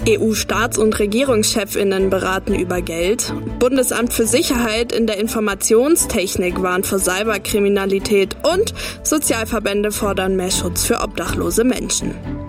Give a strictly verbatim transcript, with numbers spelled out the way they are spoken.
E U-Staats- und Regierungschefinnen beraten über Geld. Bundesamt für Sicherheit in der Informationstechnik warnt vor Cyberkriminalität und Sozialverbände fordern mehr Schutz für obdachlose Menschen.